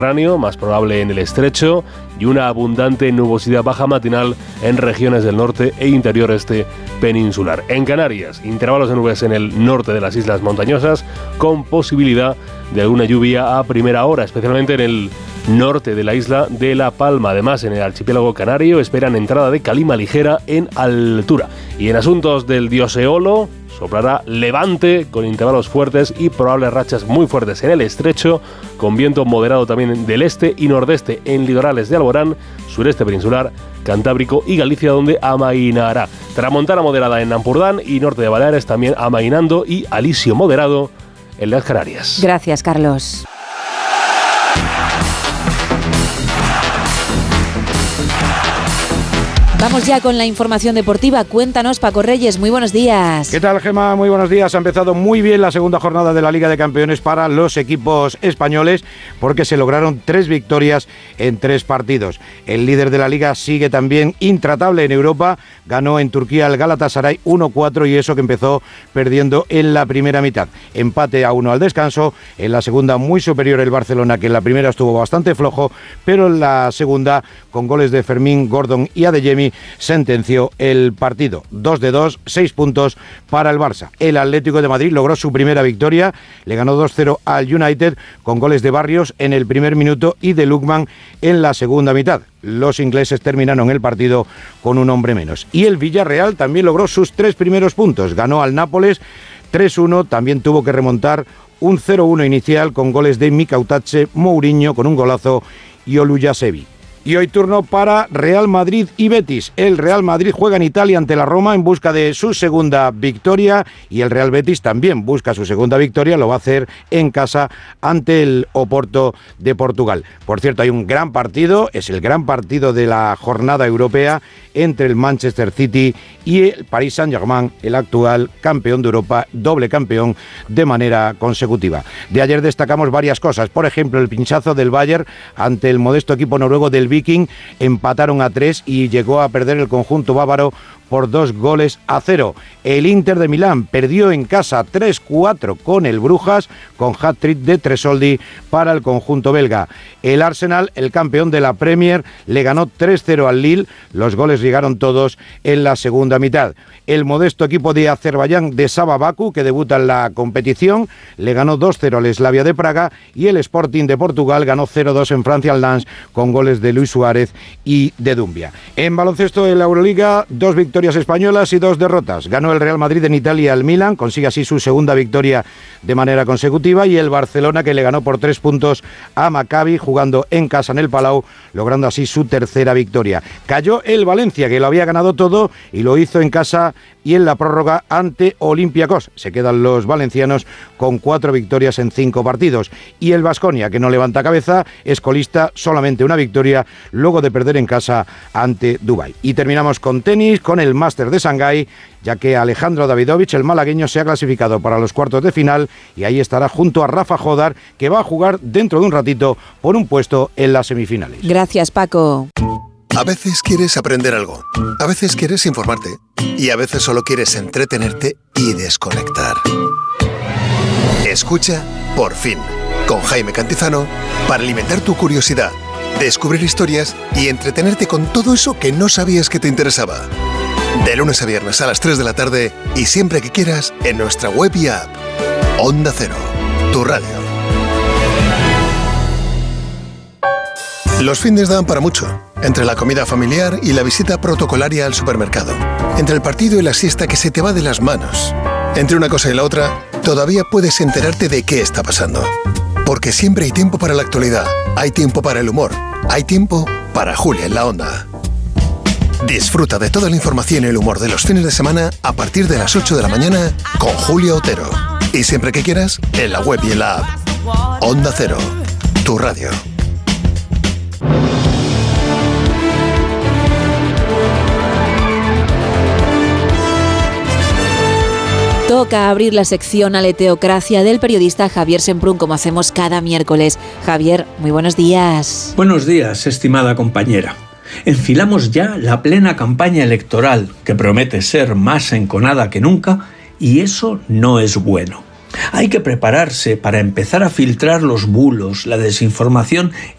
más probable en el estrecho, y una abundante nubosidad baja matinal en regiones del norte e interior este peninsular. En Canarias, intervalos de nubes en el norte de las islas montañosas, con posibilidad de alguna lluvia a primera hora, especialmente en el norte de la isla de La Palma. Además, en el archipiélago canario esperan entrada de calima ligera en altura. Y en asuntos del dios Eolo, soplará levante con intervalos fuertes y probables rachas muy fuertes en el estrecho, con viento moderado también del este y nordeste en litorales de Alborán, sureste peninsular, Cantábrico y Galicia, donde amainará. Tramontana moderada en Nampurdán y norte de Baleares también amainando, y alisio moderado en las Canarias. Gracias, Carlos. Vamos ya con la información deportiva. Cuéntanos, Paco Reyes, muy buenos días. ¿Qué tal, Gemma? Muy buenos días. Ha empezado muy bien la segunda jornada de la Liga de Campeones para los equipos españoles, porque se lograron 3 victorias en 3 partidos. El líder de la Liga sigue también intratable en Europa. Ganó en Turquía el Galatasaray 1-4, y eso que empezó perdiendo en la primera mitad. Empate a 1 al descanso. En la segunda muy superior el Barcelona, que en la primera estuvo bastante flojo, pero en la segunda, con goles de Fermín, Gordon y Adeyemi, sentenció el partido. 2-2, 6 puntos para el Barça. El Atlético de Madrid logró su primera victoria, le ganó 2-0 al United, con goles de Barrios en el primer minuto y de Lookman en la segunda mitad. Los ingleses terminaron el partido con un hombre menos. Y el Villarreal también logró sus 3 primeros puntos. Ganó al Nápoles 3-1, también tuvo que remontar un 0-1 inicial con goles de Mikautache, Mourinho con un golazo y Oluyasevi. Y hoy turno para Real Madrid y Betis. El Real Madrid juega en Italia ante la Roma en busca de su segunda victoria, y el Real Betis también busca su segunda victoria, lo va a hacer en casa ante el Oporto de Portugal. Por cierto, hay un gran partido, es el gran partido de la jornada europea, entre el Manchester City y el Paris Saint-Germain, el actual campeón de Europa, doble campeón de manera consecutiva. De ayer destacamos varias cosas, por ejemplo, el pinchazo del Bayern ante el modesto equipo noruego del Viking. Empataron a 3 y llegó a perder el conjunto bávaro por 2-0. El Inter de Milán perdió en casa 3-4 con el Brujas, con hat-trick de Tresoldi para el conjunto belga. El Arsenal, el campeón de la Premier, le ganó 3-0 al Lille. Los goles llegaron todos en la segunda mitad. El modesto equipo de Azerbaiyán de Saba Baku, que debuta en la competición, le ganó 2-0 al Slavia de Praga, y el Sporting de Portugal ganó 0-2 en Francia al Lens, con goles de Luis Suárez y de Dumbia. En baloncesto de la Euroliga, 2 victorias españolas y 2 derrotas. Ganó el Real Madrid en Italia al Milan, consigue así su segunda victoria de manera consecutiva, y el Barcelona, que le ganó por 3 puntos a Maccabi jugando en casa en el Palau, logrando así su tercera victoria. Cayó el Valencia, que lo había ganado todo y lo hizo en casa y en la prórroga ante Olympiacos. Se quedan los valencianos con 4 victorias en 5 partidos. Y el Baskonia, que no levanta cabeza, es colista, solamente una victoria luego de perder en casa ante Dubái. Y terminamos con tenis, con el Máster de Shanghái, ya que Alejandro Davidovich, el malagueño, se ha clasificado para los cuartos de final, y ahí estará junto a Rafa Jodar, que va a jugar dentro de un ratito por un puesto en las semifinales. Gracias, Paco. A veces quieres aprender algo, a veces quieres informarte, y a veces solo quieres entretenerte y desconectar. Escucha Por Fin, con Jaime Cantizano, para alimentar tu curiosidad, descubrir historias y entretenerte con todo eso que no sabías que te interesaba. De lunes a viernes a las 3 de la tarde y siempre que quieras en nuestra web y app. Onda Cero, tu radio. Los findes dan para mucho. Entre la comida familiar y la visita protocolaria al supermercado. Entre el partido y la siesta que se te va de las manos. Entre una cosa y la otra, todavía puedes enterarte de qué está pasando. Porque siempre hay tiempo para la actualidad. Hay tiempo para el humor. Hay tiempo para Julia en la Onda. Disfruta de toda la información y el humor de los fines de semana a partir de las 8 de la mañana con Julia Otero. Y siempre que quieras, en la web y en la app. Onda Cero, tu radio. Toca abrir la sección Aleteocracia del periodista Javier Semprún, como hacemos cada miércoles. Javier, muy buenos días. Buenos días, estimada compañera. Enfilamos ya la plena campaña electoral, que promete ser más enconada que nunca, y eso no es bueno. Hay que prepararse para empezar a filtrar los bulos, la desinformación